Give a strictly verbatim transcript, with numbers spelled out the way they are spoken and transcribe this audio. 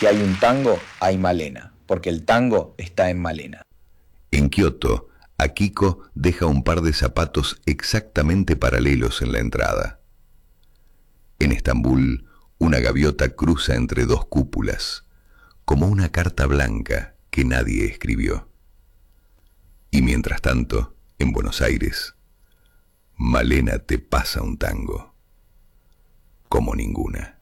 Si hay un tango, hay Malena, porque el tango está en Malena. En Kioto, Akiko deja un par de zapatos exactamente paralelos en la entrada. En Estambul, una gaviota cruza entre dos cúpulas, como una carta blanca que nadie escribió. Y mientras tanto, en Buenos Aires, Malena te pasa un tango como ninguna.